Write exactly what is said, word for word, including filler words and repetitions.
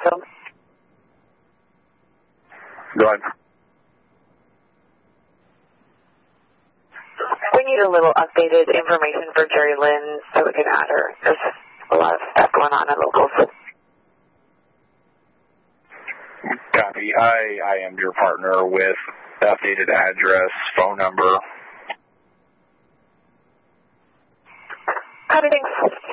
Springfield. Go ahead. We need a little updated information for Jerry Lynn so we can add her. There's a lot of stuff going on in locals. Copy. I, I am your partner with updated address, phone number. Copy, thanks.